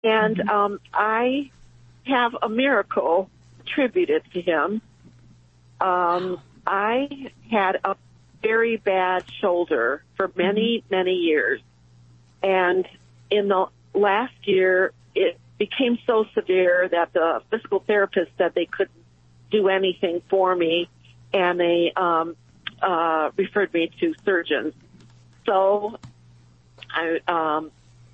And I have a miracle attributed to him. I had a very bad shoulder for many, many years. And in the last year, it became so severe that the physical therapist said they couldn't do anything for me, and they referred me to surgeons. So I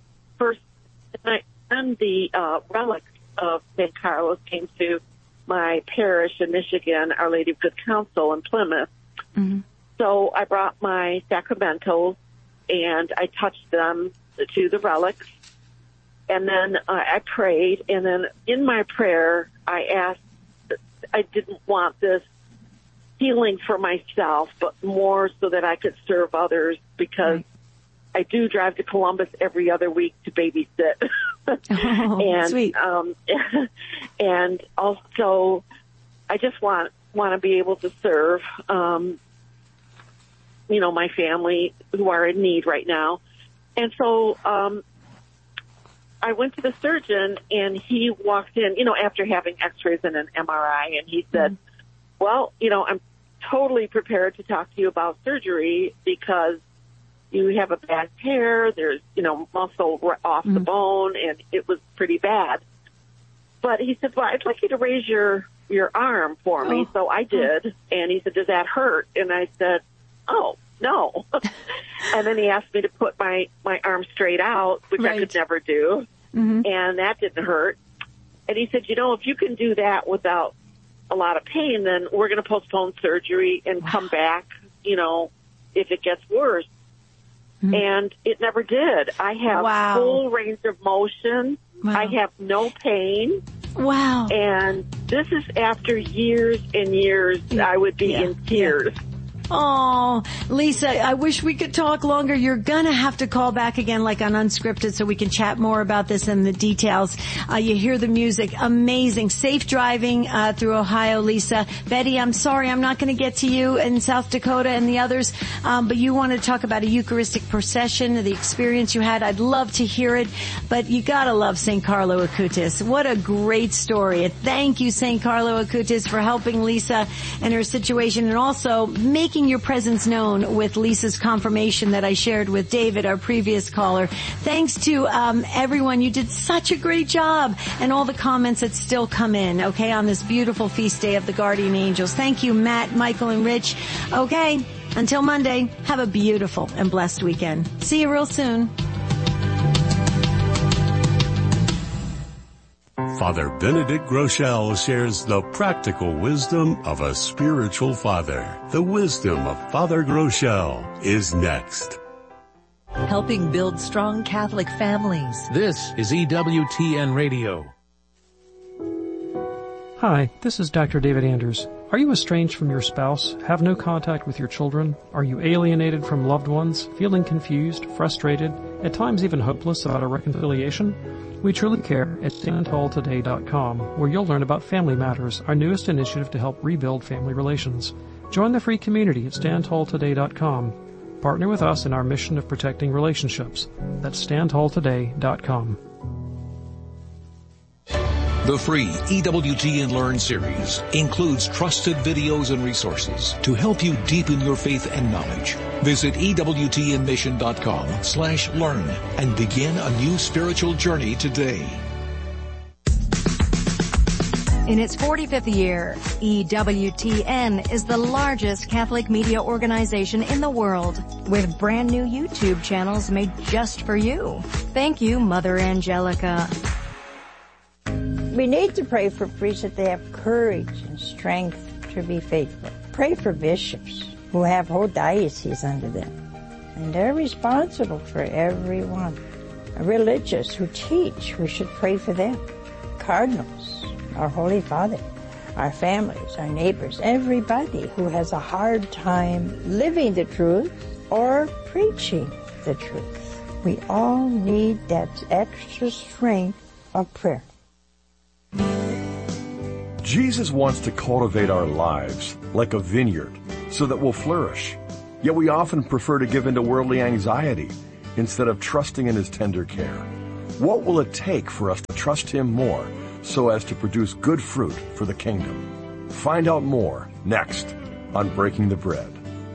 the relics of St. Carlos came to my parish in Michigan, Our Lady of Good Counsel in Plymouth. Mm-hmm. So I brought my sacramentals, and I touched them to the relics, and then I prayed, and then in my prayer, I asked, I didn't want this healing for myself, but more so that I could serve others, because I do drive to Columbus every other week to babysit. And, sweet. And also, I just want to be able to serve, my family who are in need right now. And so, I went to the surgeon, and he walked in, after having x-rays and an MRI, and he said, well, I'm totally prepared to talk to you about surgery because you have a bad tear, there's, muscle off the bone, and it was pretty bad. But he said, well, I'd like you to raise your arm for me. So I did. And he said, does that hurt? And I said, oh, no. And then he asked me to put my arm straight out, which I could never do. Mm-hmm. And that didn't hurt. And he said, if you can do that without a lot of pain, then we're going to postpone surgery and come back, if it gets worse. Mm-hmm. And it never did. I have full range of motion. Wow. I have no pain. Wow. And this is after years and years. I would be in tears. Yeah. Oh, Lisa, I wish we could talk longer. You're gonna have to call back again like on Unscripted so we can chat more about this and the details. You hear the music. Amazing. Safe driving through Ohio, Lisa. Betty, I'm sorry I'm not gonna get to you in South Dakota and the others, but you want to talk about a Eucharistic procession, the experience you had. I'd love to hear it, but you gotta love St. Carlo Acutis. What a great story. Thank you, St. Carlo Acutis, for helping Lisa and her situation, and also making your presence known with Lisa's confirmation that I shared with David, our previous caller. Thanks to everyone. You did such a great job, and all the comments that still come in, on this beautiful feast day of the Guardian Angels. Thank you, Matt, Michael, and Rich. Okay, until Monday, have a beautiful and blessed weekend. See you real soon. Father Benedict Groeschel shares the practical wisdom of a spiritual father. The wisdom of Father Groeschel is next. Helping build strong Catholic families. This is EWTN Radio. Hi, this is Dr. David Anders. Are you estranged from your spouse? Have no contact with your children? Are you alienated from loved ones? Feeling confused, frustrated, at times even hopeless about a reconciliation? We truly care at StandTallToday.com, where you'll learn about Family Matters, our newest initiative to help rebuild family relations. Join the free community at StandTallToday.com. Partner with us in our mission of protecting relationships. That's StandTallToday.com. The free EWTN Learn series includes trusted videos and resources to help you deepen your faith and knowledge. Visit EWTNmission.com/learn and begin a new spiritual journey today. In its 45th year, EWTN is the largest Catholic media organization in the world, with brand new YouTube channels made just for you. Thank you, Mother Angelica. We need to pray for priests that they have courage and strength to be faithful. Pray for bishops who have whole dioceses under them, and they're responsible for everyone. Religious who teach, we should pray for them. Cardinals, our Holy Father, our families, our neighbors, everybody who has a hard time living the truth or preaching the truth. We all need that extra strength of prayer. Jesus wants to cultivate our lives like a vineyard so that we'll flourish. Yet we often prefer to give in to worldly anxiety instead of trusting in His tender care. What will it take for us to trust Him more so as to produce good fruit for the kingdom? Find out more next on Breaking the Bread.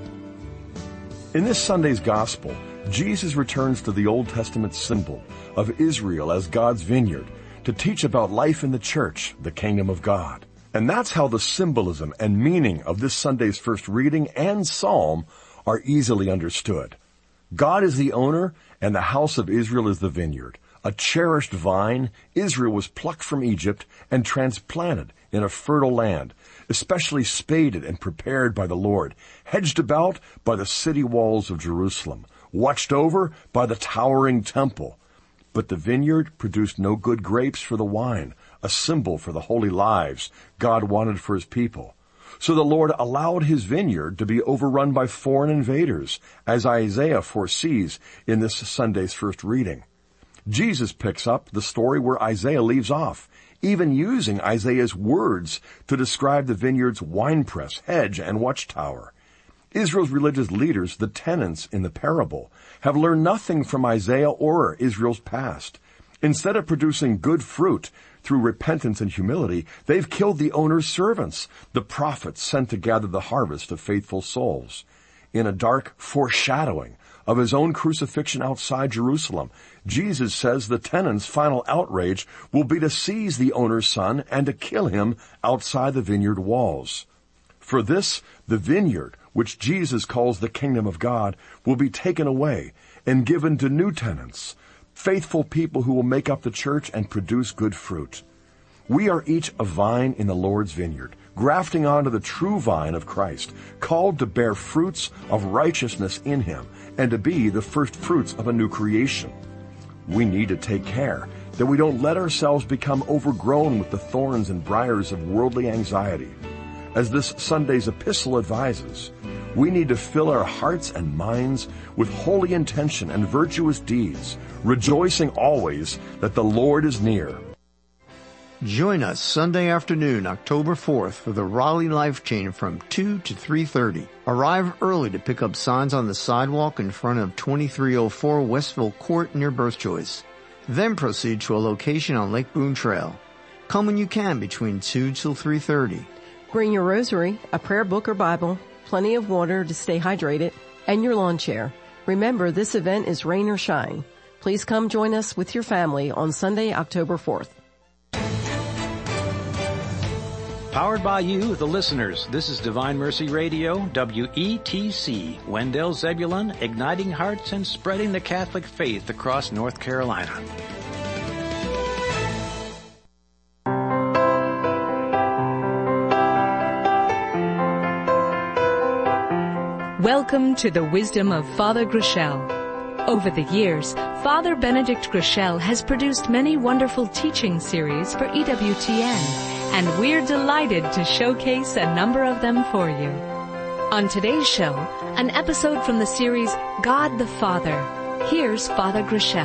In this Sunday's Gospel, Jesus returns to the Old Testament symbol of Israel as God's vineyard to teach about life in the church, the kingdom of God. And that's how the symbolism and meaning of this Sunday's first reading and psalm are easily understood. God is the owner, and the house of Israel is the vineyard. A cherished vine, Israel was plucked from Egypt and transplanted in a fertile land, especially spaded and prepared by the Lord, hedged about by the city walls of Jerusalem, watched over by the towering temple. But the vineyard produced no good grapes for the wine, a symbol for the holy lives God wanted for His people. So the Lord allowed His vineyard to be overrun by foreign invaders, as Isaiah foresees in this Sunday's first reading. Jesus picks up the story where Isaiah leaves off, even using Isaiah's words to describe the vineyard's winepress, hedge, and watchtower. Israel's religious leaders, the tenants in the parable, have learned nothing from Isaiah or Israel's past. Instead of producing good fruit through repentance and humility, they've killed the owner's servants, the prophets sent to gather the harvest of faithful souls. In a dark foreshadowing of His own crucifixion outside Jerusalem, Jesus says the tenant's final outrage will be to seize the owner's son and to kill him outside the vineyard walls. For this, the vineyard, which Jesus calls the kingdom of God, will be taken away and given to new tenants, faithful people who will make up the church and produce good fruit. We are each a vine in the Lord's vineyard, grafting onto the true vine of Christ, called to bear fruits of righteousness in Him and to be the first fruits of a new creation. We need to take care that we don't let ourselves become overgrown with the thorns and briars of worldly anxiety. As this Sunday's epistle advises, we need to fill our hearts and minds with holy intention and virtuous deeds, rejoicing always that the Lord is near. Join us Sunday afternoon, October 4th, for the Raleigh Life Chain from 2 to 3:30. Arrive early to pick up signs on the sidewalk in front of 2304 Westville Court near Birth Choice. Then proceed to a location on Lake Boone Trail. Come when you can between 2 till 3:30. Bring your rosary, a prayer book or Bible, plenty of water to stay hydrated, and your lawn chair. Remember, this event is rain or shine. Please come join us with your family on Sunday, October 4th. Powered by you, the listeners. This is Divine Mercy Radio, WETC, Wendell Zebulon, igniting hearts and spreading the Catholic faith across North Carolina. Welcome to the wisdom of Father Groeschel. Over the years, Father Benedict Groeschel has produced many wonderful teaching series for EWTN, and we're delighted to showcase a number of them for you. On today's show, an episode from the series God the Father. Here's Father Groeschel.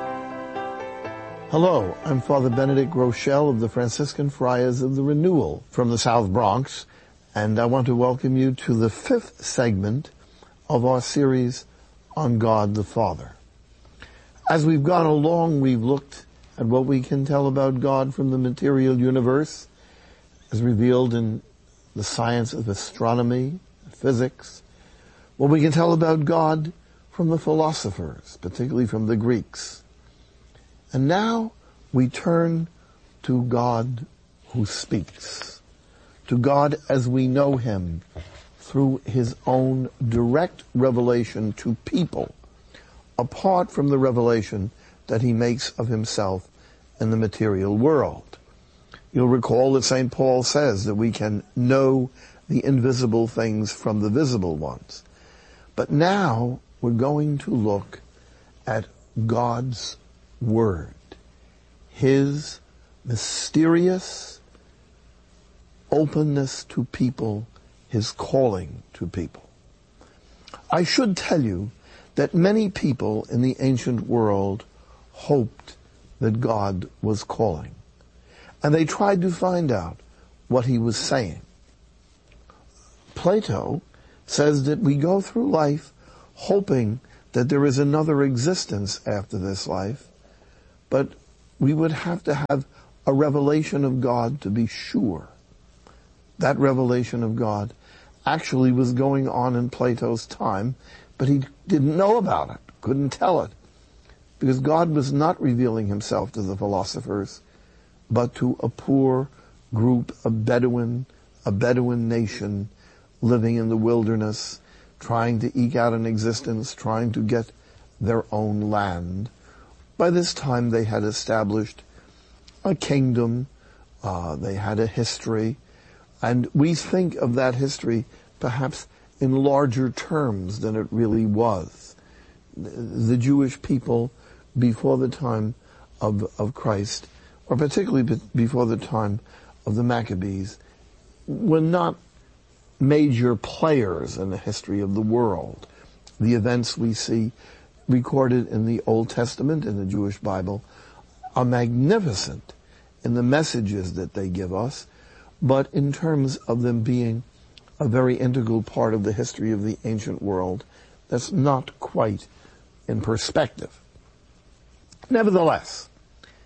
Hello, I'm Father Benedict Groeschel of the Franciscan Friars of the Renewal from the South Bronx, and I want to welcome you to the 5th segment of our series on God the Father. As we've gone along, we've looked at what we can tell about God from the material universe, as revealed in the science of astronomy, physics, what we can tell about God from the philosophers, particularly from the Greeks. And now we turn to God who speaks, to God as we know Him through His own direct revelation to people, apart from the revelation that He makes of Himself in the material world. You'll recall that St. Paul says that we can know the invisible things from the visible ones. But now we're going to look at God's Word, His mysterious openness to people, His calling to people. I should tell you that many people in the ancient world hoped that God was calling, and they tried to find out what He was saying. Plato says that we go through life hoping that there is another existence after this life, but we would have to have a revelation of God to be sure. That revelation of God actually was going on in Plato's time, but he didn't know about it, couldn't tell it, because God was not revealing himself to the philosophers, but to a poor group, a Bedouin nation living in the wilderness, trying to eke out an existence, trying to get their own land. By this time they had established a kingdom, they had a history, and we think of that history perhaps in larger terms than it really was. The Jewish people before the time of Christ, or particularly before the time of the Maccabees, were not major players in the history of the world. The events we see recorded in the Old Testament, in the Jewish Bible, are magnificent in the messages that they give us, but in terms of them being a very integral part of the history of the ancient world, that's not quite in perspective. Nevertheless,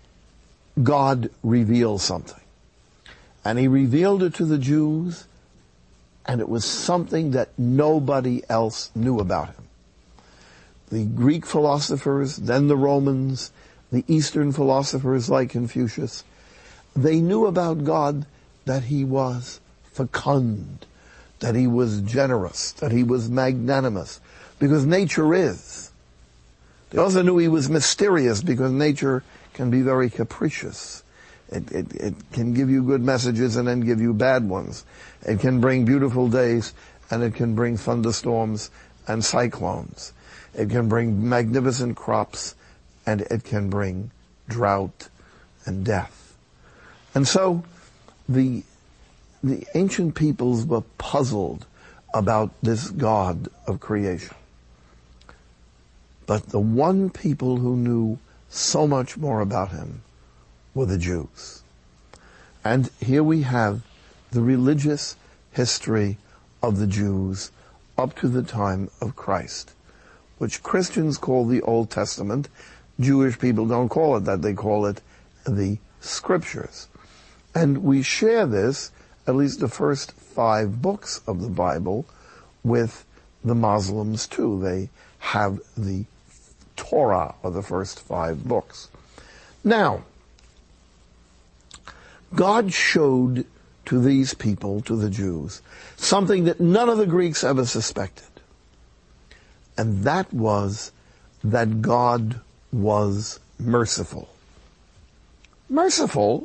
God revealed something. And he revealed it to the Jews, and it was something that nobody else knew about him. The Greek philosophers, then the Romans, the Eastern philosophers like Confucius, they knew about God that he was fecund, that he was generous, that he was magnanimous, because nature is. They also knew he was mysterious, because nature can be very capricious. It can give you good messages and then give you bad ones. It can bring beautiful days and it can bring thunderstorms and cyclones. It can bring magnificent crops and it can bring drought and death. And so the ancient peoples were puzzled about this God of creation. But the one people who knew so much more about him were the Jews. And here we have the religious history of the Jews up to the time of Christ, which Christians call the Old Testament. Jewish people don't call it that. They call it the Scriptures. And we share this, at least the first 5 books of the Bible, with the Muslims too. They have the Torah, or the first 5 books. Now, God showed to these people, to the Jews, something that none of the Greeks ever suspected. And that was that God was merciful. Merciful?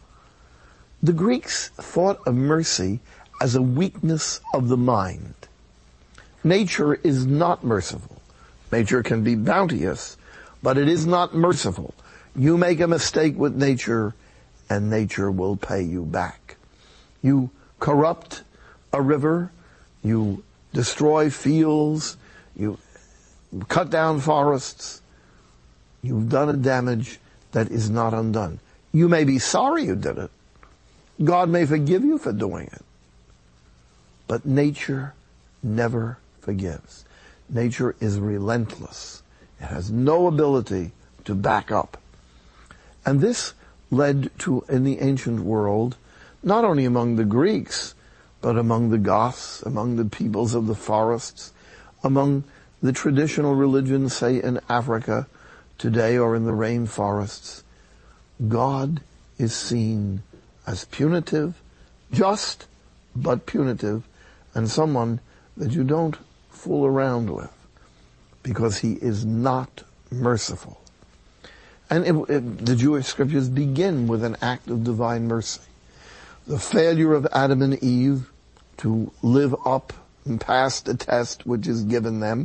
The Greeks thought of mercy as a weakness of the mind. Nature is not merciful. Nature can be bounteous, but it is not merciful. You make a mistake with nature, and nature will pay you back. You corrupt a river, you destroy fields, you cut down forests, you've done a damage that is not undone. You may be sorry you did it. God may forgive you for doing it. But nature never forgives. Nature is relentless. It has no ability to back up. And this led to, in the ancient world, not only among the Greeks, but among the Goths, among the peoples of the forests, among the traditional religions, say in Africa today or in the rainforests, God is seen as punitive, just, but punitive, and someone that you don't fool around with, because he is not merciful. And the Jewish scriptures begin with an act of divine mercy. The failure of Adam and Eve to live up and pass the test which is given them.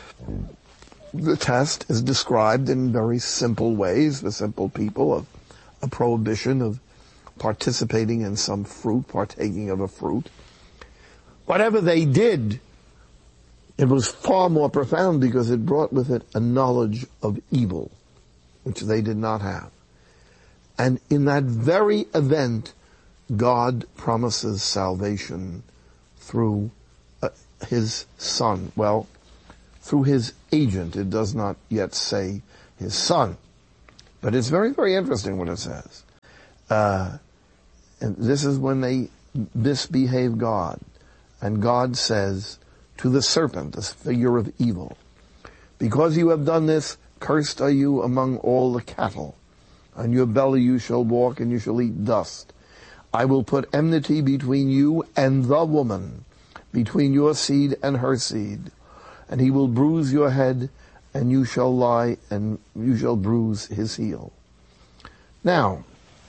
The test is described in very simple ways for simple people, of a prohibition of participating in some fruit, partaking of a fruit. Whatever they did, it was far more profound because it brought with it a knowledge of evil, which they did not have. And in that very event, God promises salvation through his Son. Well, through his agent. It does not yet say his Son. But it's very, very interesting what it says. And this is when they misbehave God. And God says to the serpent, this figure of evil, because you have done this, cursed are you among all the cattle. On your belly you shall walk, and you shall eat dust. I will put enmity between you and the woman, between your seed and her seed. And he will bruise your head, and you shall lie, and you shall bruise his heel. Now,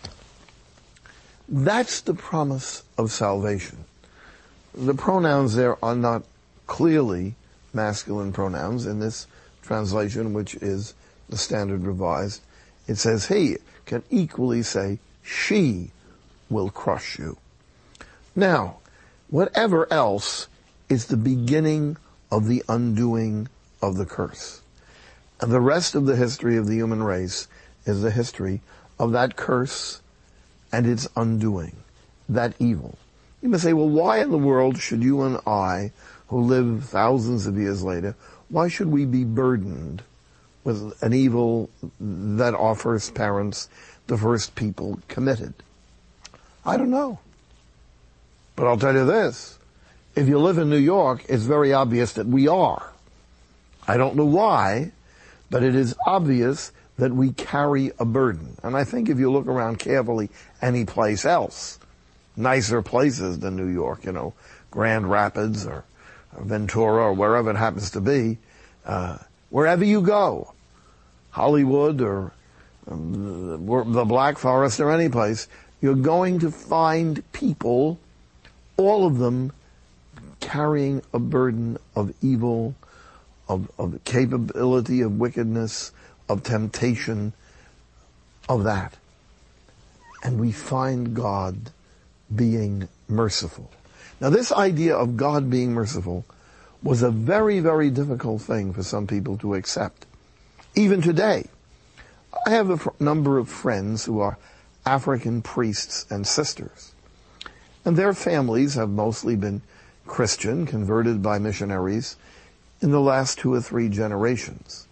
that's the promise of salvation. The pronouns there are not clearly masculine pronouns in this translation, which is the Standard Revised. It says he can equally say she will crush you. Now, whatever else is the beginning of the undoing of the curse. And the rest of the history of the human race is the history of that curse and its undoing, that evil. You may say, well, why in the world should you and I, who live thousands of years later, why should we be burdened with an evil that our first parents, the first people, committed? I don't know. But I'll tell you this. If you live in New York, it's very obvious that we are. I don't know why, but it is obvious that we carry a burden. And I think if you look around carefully any place else, nicer places than New York, Grand Rapids or Ventura or wherever it happens to be, wherever you go, Hollywood or the Black Forest or any place, you're going to find people, all of them, carrying a burden of evil, of capability of wickedness, of temptation, of that. And we find God being merciful. Now, this idea of God being merciful was a very, very difficult thing for some people to accept. Even today, I have a number of friends who are African priests and sisters. And their families have mostly been Christian, converted by missionaries in the last 2 or 3 generations.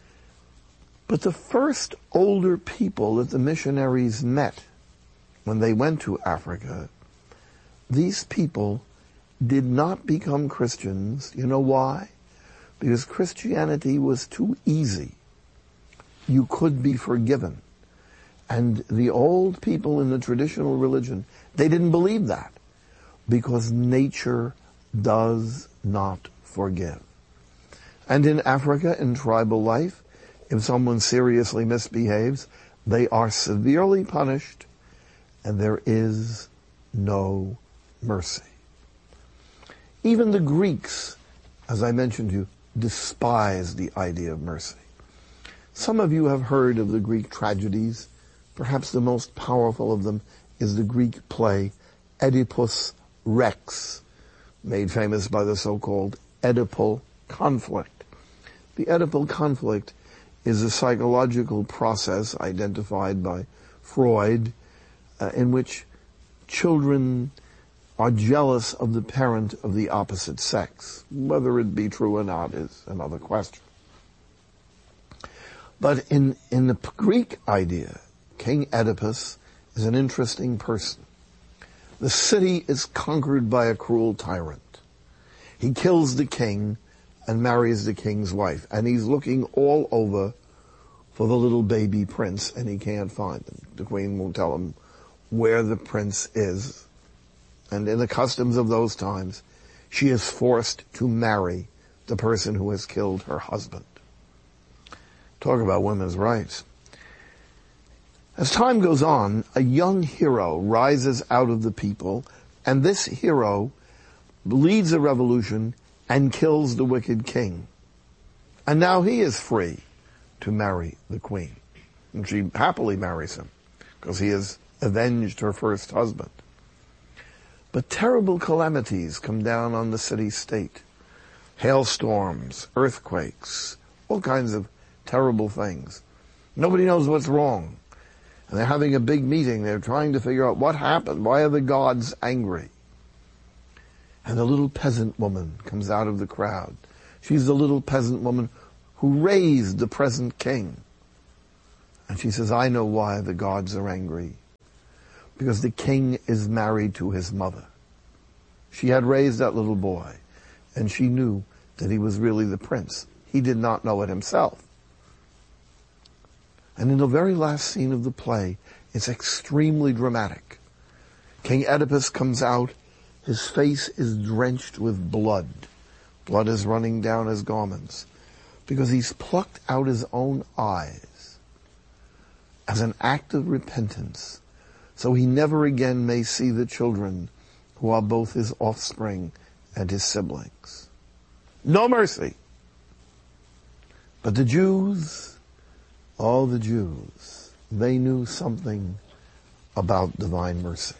But the first older people that the missionaries met when they went to Africa, these people did not become Christians. You know why? Because Christianity was too easy. You could be forgiven. And the old people in the traditional religion, they didn't believe that, because nature does not forgive. And in Africa, in tribal life, if someone seriously misbehaves, they are severely punished, and there is no mercy. Even the Greeks, as I mentioned to you, despise the idea of mercy. Some of you have heard of the Greek tragedies. Perhaps the most powerful of them is the Greek play Oedipus Rex, made famous by the so-called Oedipal conflict. The Oedipal conflict is a psychological process identified by Freud in which children are jealous of the parent of the opposite sex. Whether it be true or not is another question. But in the Greek idea, King Oedipus is an interesting person. The city is conquered by a cruel tyrant. He kills the king and marries the king's wife, and he's looking all over for the little baby prince, and he can't find him. The queen won't tell him where the prince is. And in the customs of those times, she is forced to marry the person who has killed her husband. Talk about women's rights. As time goes on, a young hero rises out of the people, and this hero leads a revolution and kills the wicked king. And now he is free to marry the queen. And she happily marries him, because he has avenged her first husband. But terrible calamities come down on the city-state. Hailstorms, earthquakes, all kinds of terrible things. Nobody knows what's wrong. And they're having a big meeting. They're trying to figure out what happened. Why are the gods angry? And a little peasant woman comes out of the crowd. She's the little peasant woman who raised the present king. And she says, I know why the gods are angry. Because the king is married to his mother. She had raised that little boy, and she knew that he was really the prince. He did not know it himself. And in the very last scene of the play, it's extremely dramatic. King Oedipus comes out. His face is drenched with blood. Blood is running down his garments because he's plucked out his own eyes as an act of repentance, so he never again may see the children who are both his offspring and his siblings. No mercy. But the Jews, all the Jews, they knew something about divine mercy.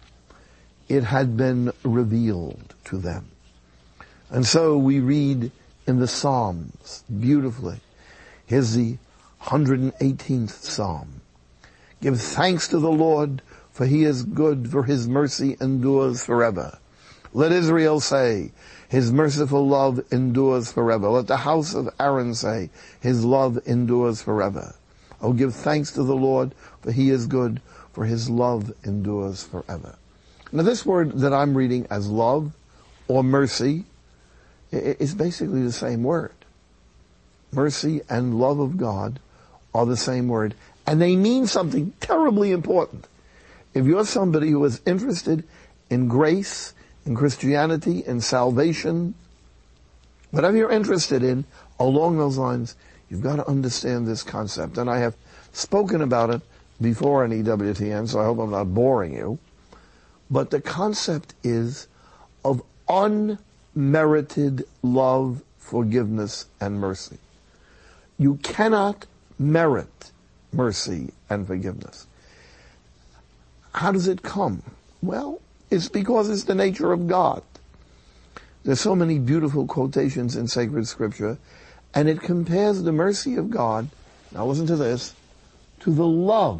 It had been revealed to them. And so we read in the Psalms beautifully. Here's the 118th Psalm. Give thanks to the Lord, for he is good, for his mercy endures forever. Let Israel say, his merciful love endures forever. Let the house of Aaron say, his love endures forever. Oh, give thanks to the Lord, for he is good, for his love endures forever. Now this word that I'm reading as love or mercy is basically the same word. Mercy and love of God are the same word, and they mean something terribly important. If you're somebody who is interested in grace, in Christianity, in salvation, whatever you're interested in, along those lines, you've got to understand this concept. And I have spoken about it before in EWTN, so I hope I'm not boring you. But the concept is of unmerited love, forgiveness, and mercy. You cannot merit mercy and forgiveness. How does it come? Well, it's because it's the nature of God. There's so many beautiful quotations in sacred scripture, and it compares the mercy of God, now listen to this, to the love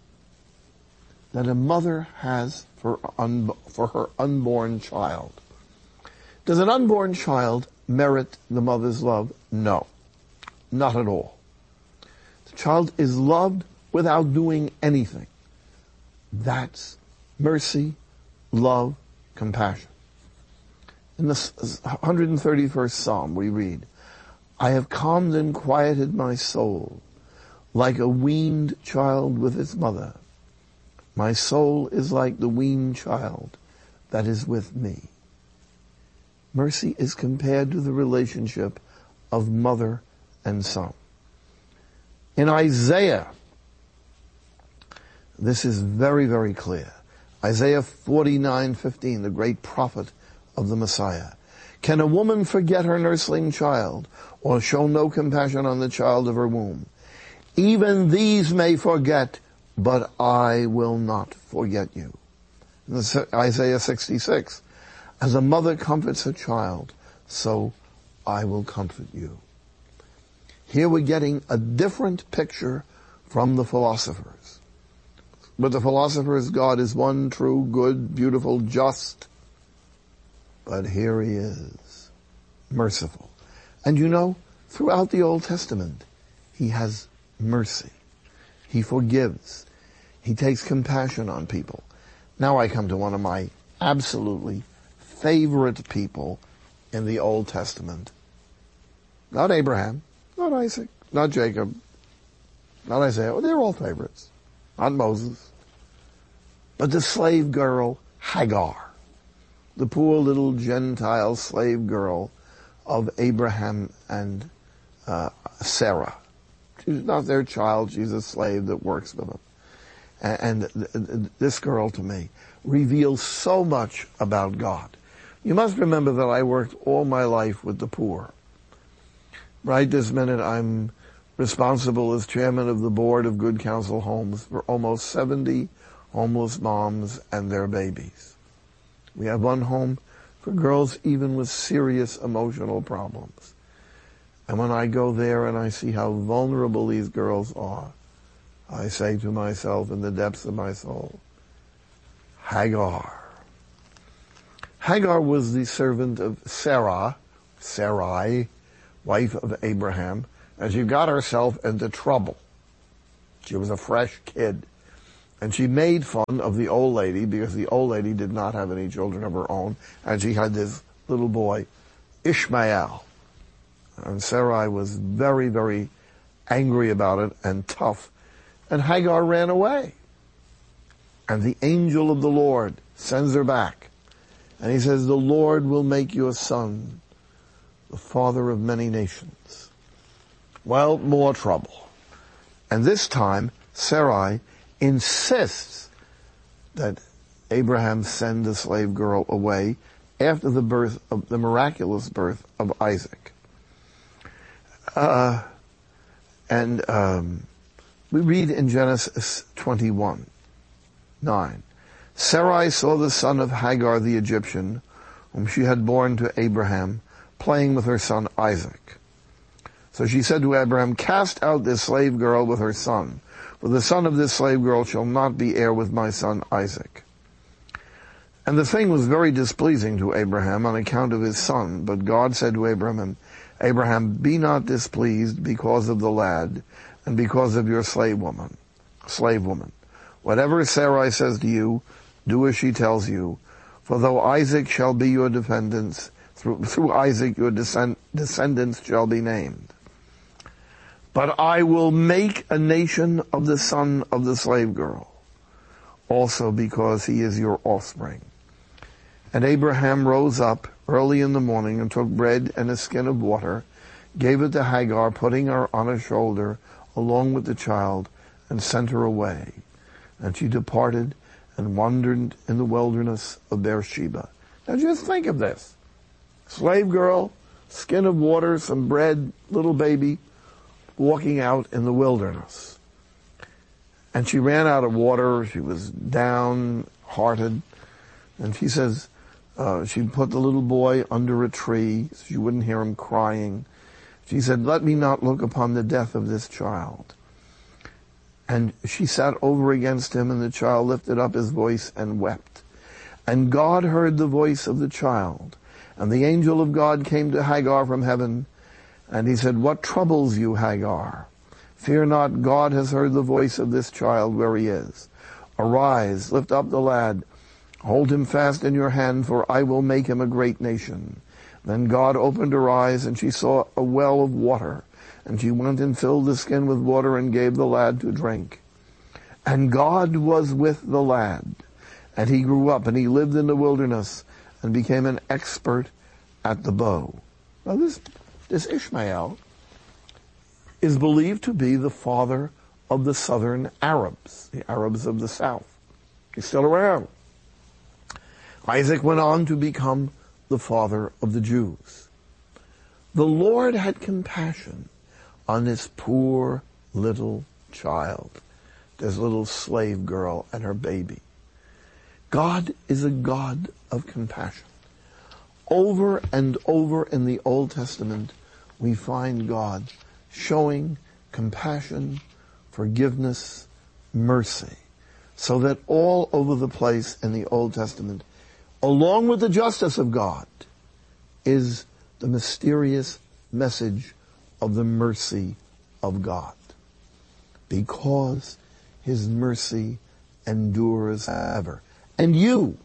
that a mother has for her unborn child. Does an unborn child merit the mother's love? No, not at all. The child is loved without doing anything. That's mercy, love, compassion. In the 131st Psalm we read, I have calmed and quieted my soul like a weaned child with its mother. My soul is like the weaned child that is with me. Mercy is compared to the relationship of mother and son. In Isaiah, this is very, very clear. Isaiah 49:15, the great prophet of the Messiah. Can a woman forget her nursling child, or show no compassion on the child of her womb? Even these may forget, but I will not forget you. Isaiah 66. As a mother comforts her child, so I will comfort you. Here we're getting a different picture from the philosophers. With the philosophers, God is one, true, good, beautiful, just. But here he is, merciful. And you know, throughout the Old Testament, he has mercy. He forgives. He takes compassion on people. Now I come to one of my absolutely favorite people in the Old Testament. Not Abraham, not Isaac, not Jacob, not Isaiah. Well, they're all favorites. Not Moses. But the slave girl, Hagar. The poor little Gentile slave girl of Abraham and Sarah. She's not their child, she's a slave that works with them. And this girl to me reveals so much about God. You must remember that I worked all my life with the poor. Right this minute I'm responsible as chairman of the board of Good Counsel Homes for almost 70 homeless moms and their babies. We have one home for girls even with serious emotional problems. And when I go there and I see how vulnerable these girls are, I say to myself in the depths of my soul, Hagar. Hagar was the servant of Sarai, wife of Abraham, and she got herself into trouble. She was a fresh kid. And she made fun of the old lady because the old lady did not have any children of her own, and she had this little boy, Ishmael. And Sarai was very, very angry about it and tough. And Hagar ran away. And the angel of the Lord sends her back. And he says, the Lord will make your son the father of many nations. Well, more trouble. And this time, Sarai insists that Abraham send the slave girl away after the miraculous birth of Isaac. We read in Genesis 21:9, Sarai saw the son of Hagar the Egyptian, whom she had borne to Abraham, playing with her son Isaac. So she said to Abraham, cast out this slave girl with her son, for the son of this slave girl shall not be heir with my son Isaac. And the thing was very displeasing to Abraham on account of his son. But God said to Abraham, be not displeased because of the lad and because of your slave woman. Whatever Sarai says to you, do as she tells you. For though Isaac shall be your descendants, through Isaac your descendants shall be named. But I will make a nation of the son of the slave girl, also because he is your offspring. And Abraham rose up early in the morning and took bread and a skin of water, gave it to Hagar, putting her on his shoulder along with the child, and sent her away. And she departed and wandered in the wilderness of Beersheba. Now just think of this. Slave girl, skin of water, some bread, little baby, walking out in the wilderness. And she ran out of water. She was downhearted. And she says, she put the little boy under a tree so she wouldn't hear him crying. She said, let me not look upon the death of this child. And she sat over against him, and the child lifted up his voice and wept. And God heard the voice of the child. And the angel of God came to Hagar from heaven, and he said, what troubles you, Hagar? Fear not, God has heard the voice of this child where he is. Arise, lift up the lad, hold him fast in your hand, for I will make him a great nation. Then God opened her eyes, and she saw a well of water. And she went and filled the skin with water and gave the lad to drink. And God was with the lad. And he grew up, and he lived in the wilderness, and became an expert at the bow. Now this Ishmael is believed to be the father of the southern Arabs, the Arabs of the south. He's still around. Isaac went on to become the father of the Jews. The Lord had compassion on this poor little child, this little slave girl and her baby. God is a God of compassion. Over and over in the Old Testament, we find God showing compassion, forgiveness, mercy, so that all over the place in the Old Testament, along with the justice of God, is the mysterious message of the mercy of God. Because his mercy endures ever. And you,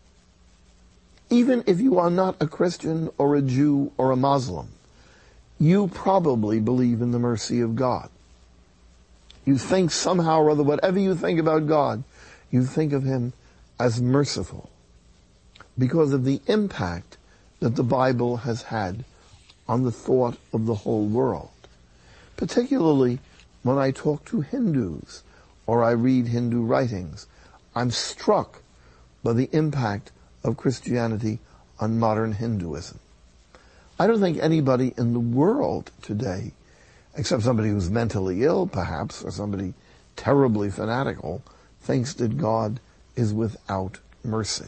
even if you are not a Christian or a Jew or a Muslim, you probably believe in the mercy of God. You think somehow or other, whatever you think about God, you think of him as merciful because of the impact that the Bible has had on the thought of the whole world. Particularly when I talk to Hindus or I read Hindu writings, I'm struck by the impact of Christianity on modern Hinduism. I don't think anybody in the world today, except somebody who's mentally ill perhaps, or somebody terribly fanatical, thinks that God is without mercy.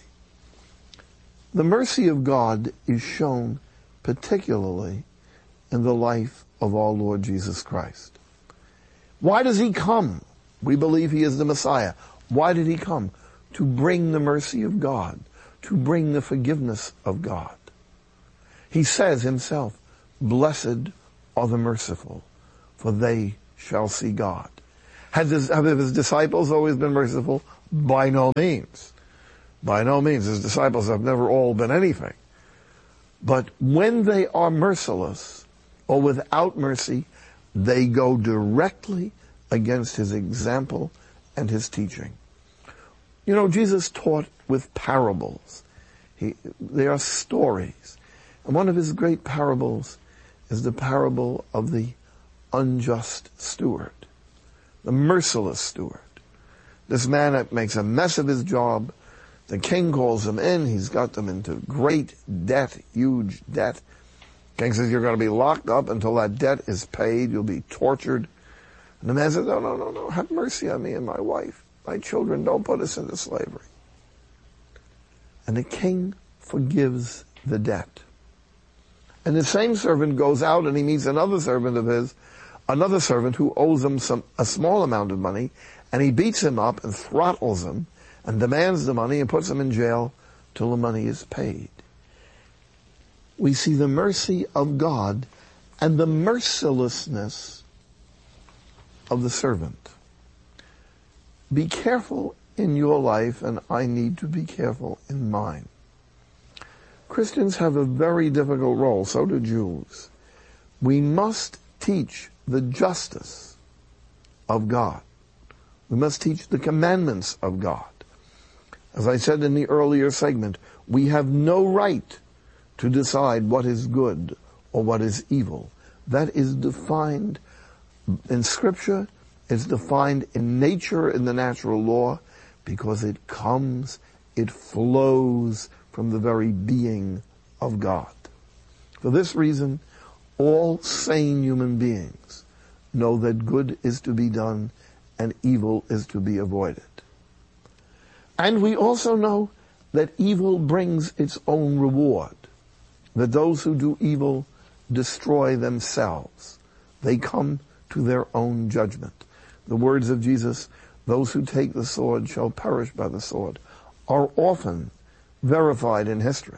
The mercy of God is shown particularly in the life of our Lord Jesus Christ. Why does he come? We believe he is the Messiah. Why did he come? To bring the mercy of God, to bring the forgiveness of God. He says himself, blessed are the merciful, for they shall see God. Have his disciples always been merciful? By no means. By no means. His disciples have never all been anything. But when they are merciless or without mercy, they go directly against his example and his teaching. You know, Jesus taught with parables. They are stories. And one of his great parables is the parable of the unjust steward, the merciless steward. This man that makes a mess of his job. The king calls him in. He's got them into great debt, huge debt. King says, you're going to be locked up until that debt is paid. You'll be tortured. And the man says, no. Have mercy on me and my wife, my children. Don't put us into slavery. And the king forgives the debt. And the same servant goes out and he meets another servant of his, another servant who owes him a small amount of money, and he beats him up and throttles him and demands the money and puts him in jail till the money is paid. We see the mercy of God and the mercilessness of the servant. Be careful in your life, and I need to be careful in mine. Christians have a very difficult role, so do Jews. We must teach the justice of God. We must teach the commandments of God. As I said in the earlier segment, we have no right to decide what is good or what is evil. That is defined in Scripture, it's defined in nature, in the natural law, because it flows from the very being of God. For this reason, all sane human beings know that good is to be done and evil is to be avoided. And we also know that evil brings its own reward, that those who do evil destroy themselves. They come to their own judgment. The words of Jesus, those who take the sword shall perish by the sword, are often verified in history.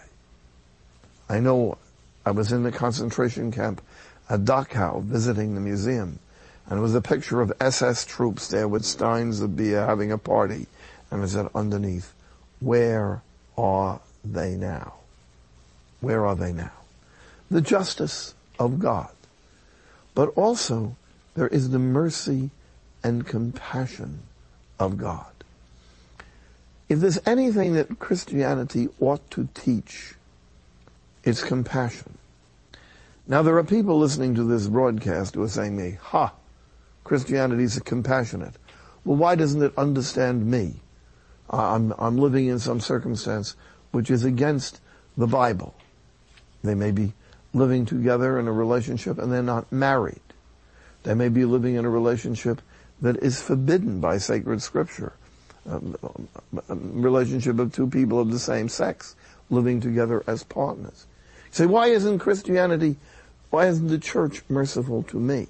I know I was in the concentration camp at Dachau visiting the museum, and it was a picture of SS troops there with steins of beer having a party, and it said underneath, where are they now? Where are they now? The justice of God. But also, there is the mercy and compassion of God. If there's anything that Christianity ought to teach, it's compassion. Now, there are people listening to this broadcast who are saying to me, Christianity is compassionate. Well, why doesn't it understand me? I'm living in some circumstance which is against the Bible. They may be living together in a relationship and they're not married. They may be living in a relationship that is forbidden by sacred scripture. A relationship of two people of the same sex living together as partners. You say, why isn't the church merciful to me?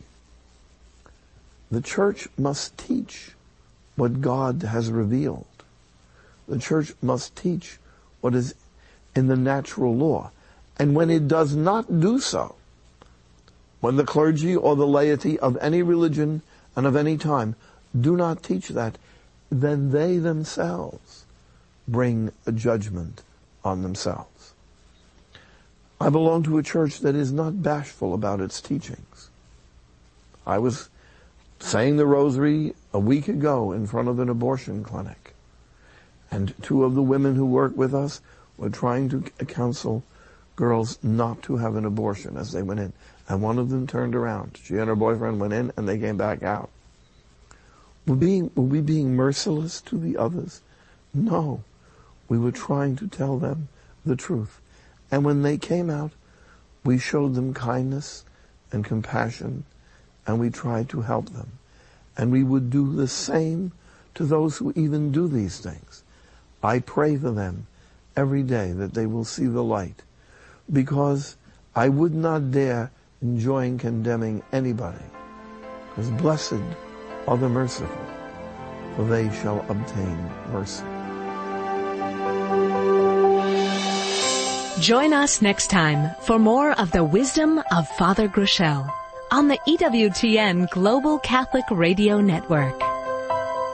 The church must teach what God has revealed. The church must teach what is in the natural law. And when it does not do so, when the clergy or the laity of any religion and of any time do not teach that, then they themselves bring a judgment on themselves. I belong to a church that is not bashful about its teachings. I was saying the rosary a week ago in front of an abortion clinic, and two of the women who work with us were trying to counsel girls not to have an abortion as they went in, and one of them turned around. She and her boyfriend went in and they came back out. Were we being merciless to the others? No. We were trying to tell them the truth. And when they came out, we showed them kindness and compassion, and we tried to help them. And we would do the same to those who even do these things. I pray for them every day that they will see the light, because I would not dare enjoy condemning anybody, because blessed are the merciful, for they shall obtain mercy. Join us next time for more of the wisdom of Father Groeschel on the EWTN Global Catholic Radio Network.